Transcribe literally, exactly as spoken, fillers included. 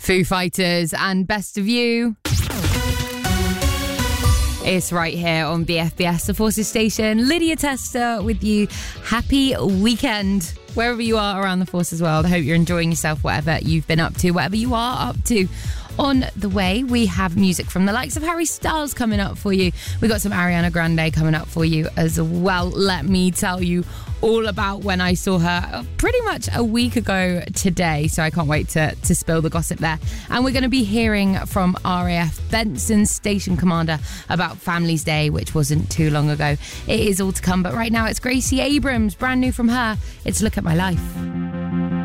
Foo Fighters and Best of You. It's right here on B F B S, the Forces Station. Lydia Tester with you. Happy weekend, wherever you are around the Forces world. I hope you're enjoying yourself, whatever you've been up to, whatever you are up to. On the way, we have music from the likes of Harry Styles coming up for you. We got some Ariana Grande coming up for you as well. Let me tell you all about when I saw her pretty much a week ago today, so I can't wait to, to spill the gossip there. And we're going to be hearing from R A F Benson Station Commander about Families Day, which wasn't too long ago. It is all to come, but right now it's Gracie Abrams, brand new from her. It's Look at My Life.